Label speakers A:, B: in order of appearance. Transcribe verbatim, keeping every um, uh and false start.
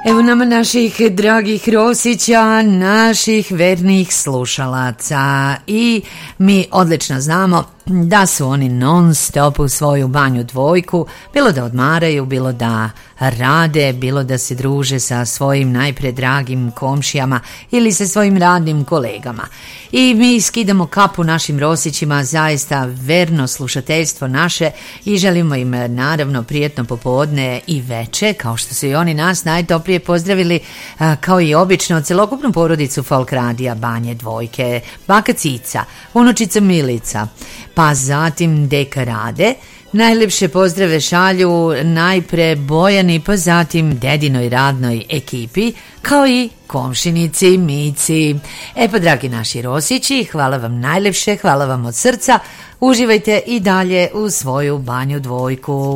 A: Evo nama naših dragih Rosića, naših vernih slušalaca i mi odlično znamo da su oni non stop u svoju banju dvojku, bilo da odmaraju, bilo da rade, bilo da se druže sa svojim najpre dragim komšijama ili sa svojim radnim kolegama. I mi skidamo kapu našim Rosićima, zaista verno slušateljstvo naše i želimo im naravno prijetno popodne i veče, kao što su i oni nas najtoplije pozdravili, kao i obično celokupnu porodicu Folk Radija Banje Dvojke, baka Cica, unučica Milica, pa zatim deka Rade. Najljepše pozdrave šalju najpre Bojani, pa zatim dedinoj radnoj ekipi, kao i komšinici Mici. E pa dragi naši Rosići, hvala vam najljepše, hvala vam od srca, uživajte i dalje u svoju banju dvojku.